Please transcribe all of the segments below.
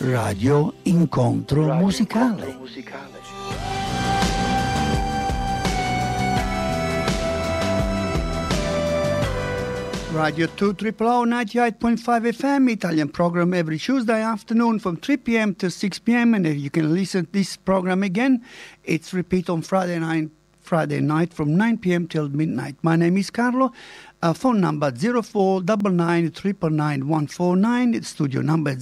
Radio Incontro Musicale. Radio 2 Triple 98.5 FM Italian program every Tuesday afternoon from 3 p.m. to 6 p.m. And if you can listen to this program again, it's repeat on Friday night from 9 p.m. till midnight. My name is Carlo. Phone number 0499999149. Studio number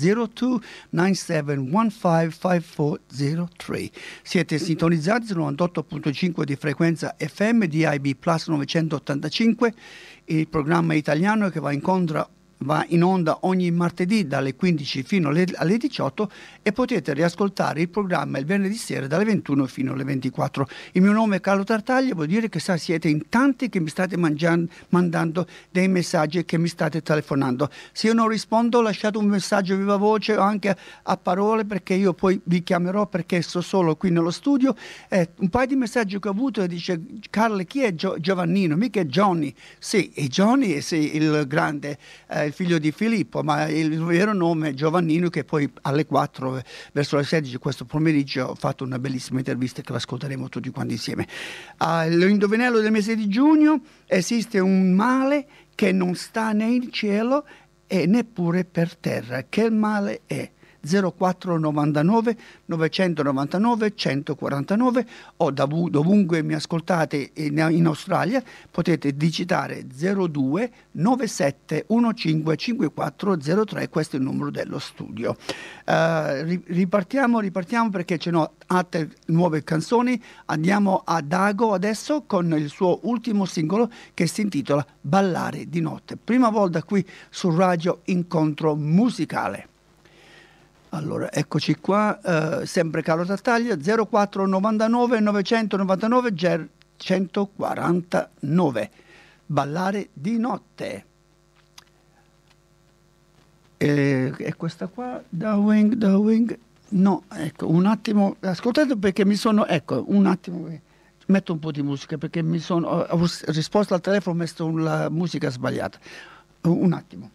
0297155403. Siete sintonizzati su 98.5 di frequenza FM di IB Plus 985, il programma italiano che va in onda ogni martedì dalle 15 fino alle 18 e potete riascoltare il programma il venerdì sera dalle 21 fino alle 24. Il mio nome è Carlo Tartaglia, vuol dire che siete in tanti che mi state mandando dei messaggi e che mi state telefonando. Se io non rispondo, lasciate un messaggio viva voce o anche a parole, perché io poi vi chiamerò, perché sto solo qui nello studio. Un paio di messaggi che ho avuto e dice: Carlo, chi è Giovannino? Mica è Johnny. Sì, è Johnny, sì, il grande il figlio di Filippo, ma il vero nome è Giovannino, che poi alle 4 verso le 16 questo pomeriggio ho fatto una bellissima intervista che l'ascolteremo tutti quanti insieme. L'indovinello del mese di giugno: esiste un male che non sta né in cielo e neppure per terra. Che male è? 0499 999 149 o dovunque mi ascoltate in Australia potete digitare 02 97 15 5403. Questo è il numero dello studio. Ripartiamo perché ci sono altre nuove canzoni. Andiamo a Dago adesso con il suo ultimo singolo che si intitola Ballare di notte. Prima volta qui su Radio Incontro Musicale. Allora, eccoci qua, sempre Carlo Tartaglia, 0499 999 149, Ballare di notte. E questa qua, The Wing, no, ecco, un attimo, ascoltate perché un attimo, metto un po' di musica perché ho risposto al telefono, ho messo la musica sbagliata, un attimo.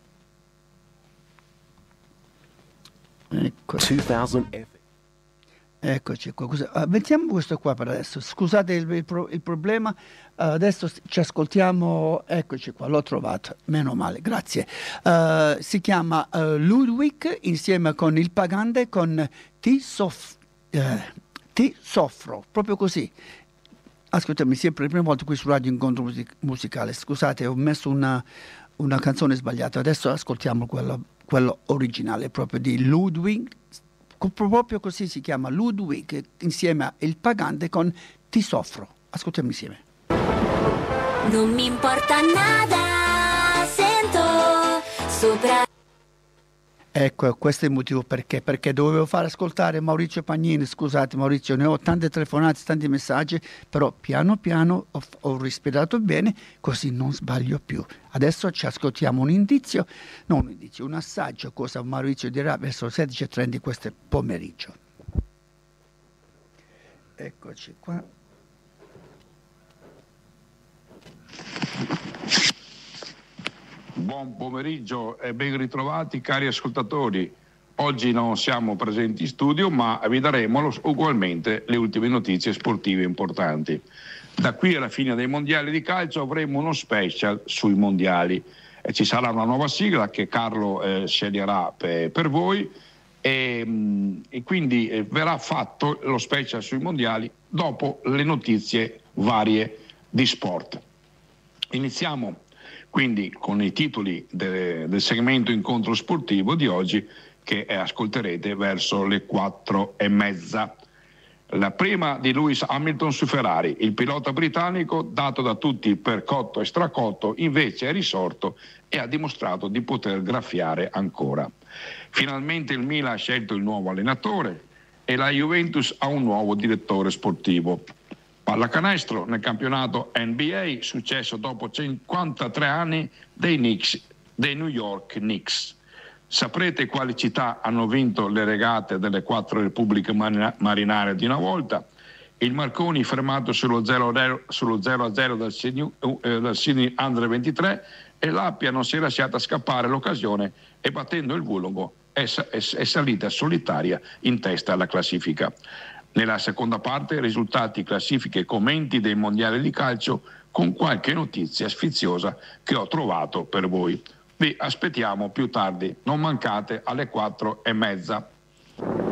Eccoci qua. Mettiamo questo qua per adesso. Scusate il problema. Adesso ci ascoltiamo. Eccoci qua, l'ho trovato. Meno male, grazie. Si chiama Ludwig insieme con il Pagande con Ti soffro, proprio così. Ascoltami, sempre la prima volta qui su Radio Incontro Musicale. Scusate, ho messo una canzone sbagliata. Adesso ascoltiamo quello originale proprio di Ludwig, proprio così si chiama, Ludwig insieme a Il Pagante con Ti soffro. Ascoltiamo insieme. Non mi importa nada, sento sopra. Ecco, questo è il motivo perché dovevo far ascoltare Maurizio Pagnini. Scusate Maurizio, ne ho tante telefonate, tanti messaggi, però piano piano ho respirato bene, così non sbaglio più. Adesso ci ascoltiamo un assaggio, cosa Maurizio dirà verso le 16:30 di questo pomeriggio. Eccoci qua. Buon pomeriggio e ben ritrovati cari ascoltatori. Oggi non siamo presenti in studio, ma vi daremo ugualmente le ultime notizie sportive importanti. Da qui alla fine dei mondiali di calcio avremo uno special sui mondiali e ci sarà una nuova sigla che Carlo sceglierà per voi e quindi verrà fatto lo special sui mondiali dopo le notizie varie di sport. Iniziamo quindi con i titoli del segmento incontro sportivo di oggi che ascolterete verso le 4:30. La prima di Lewis Hamilton su Ferrari, il pilota britannico dato da tutti per cotto e stracotto invece è risorto e ha dimostrato di poter graffiare ancora. Finalmente il Milan ha scelto il nuovo allenatore e la Juventus ha un nuovo direttore sportivo. Pallacanestro nel campionato NBA, successo dopo 53 anni dei New York Knicks. Saprete quali città hanno vinto le regate delle 4 repubbliche marinare di una volta? Il Marconi fermato sullo 0-0 dal Sydney Under 23 e l'Appia non si è lasciata scappare l'occasione e battendo il Vulgo è salita solitaria in testa alla classifica. Nella seconda parte risultati, classifiche e commenti dei mondiali di calcio, con qualche notizia sfiziosa che ho trovato per voi. Vi aspettiamo più tardi, non mancate alle 4:30.